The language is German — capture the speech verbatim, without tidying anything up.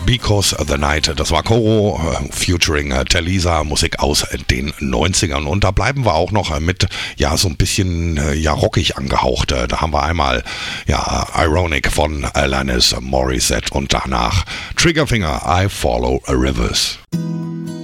Because the Night, das war Coro, äh, featuring äh, Talisa, Musik aus äh, den neunzigern. Und da bleiben wir auch noch äh, mit, ja, so ein bisschen, äh, ja, rockig angehaucht. Äh, da haben wir einmal, ja, Ironic von Alanis Morissette und danach Triggerfinger, I Follow Rivers.